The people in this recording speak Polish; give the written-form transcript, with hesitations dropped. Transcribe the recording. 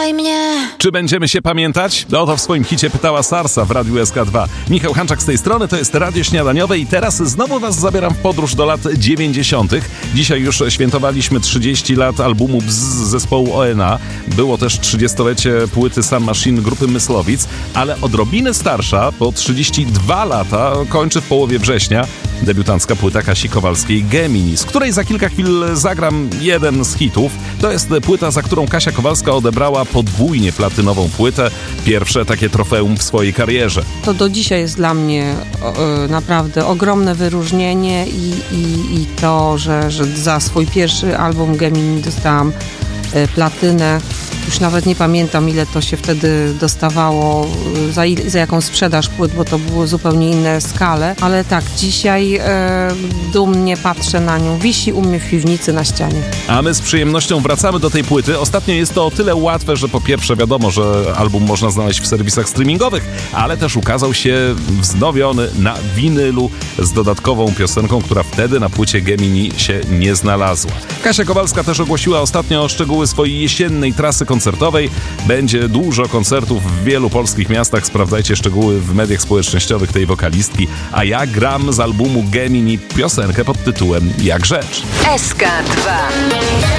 Pamiętaj mnie. Czy będziemy się pamiętać? No to w swoim hicie pytała Sarsa w Radiu SK2. Michał Hanczak z tej strony, to jest Radio Śniadaniowe i teraz znowu was zabieram w podróż do lat 90. Dzisiaj już świętowaliśmy 30 lat albumu Bzz zespołu ONA. Było też 30-lecie płyty Sun Machine grupy Myslowic, ale odrobinę starsza, bo 32 lata kończy w połowie września debiutancka płyta Kasi Kowalskiej Gemini, z której za kilka chwil zagram jeden z hitów. To jest płyta, za którą Kasia Kowalska odebrała podwójnie platynową płytę. Pierwsze takie trofeum w swojej karierze. To do dzisiaj jest dla mnie naprawdę ogromne wyróżnienie i to, że za swój pierwszy album Gemini dostałam platynę. Już nawet nie pamiętam, ile to się wtedy dostawało, za jaką sprzedaż płyt, bo to były zupełnie inne skale. Ale tak, dzisiaj dumnie patrzę na nią. Wisi u mnie w piwnicy na ścianie. A my z przyjemnością wracamy do tej płyty. Ostatnio jest to o tyle łatwe, że po pierwsze wiadomo, że album można znaleźć w serwisach streamingowych, ale też ukazał się wznowiony na winylu z dodatkową piosenką, która wtedy na płycie Gemini się nie znalazła. Kasia Kowalska też ogłosiła ostatnio szczegóły swojej jesiennej trasy koncertowej. Będzie dużo koncertów w wielu polskich miastach. Sprawdzajcie szczegóły w mediach społecznościowych tej wokalistki. A ja gram z albumu Gemini piosenkę pod tytułem Jak rzecz. SK2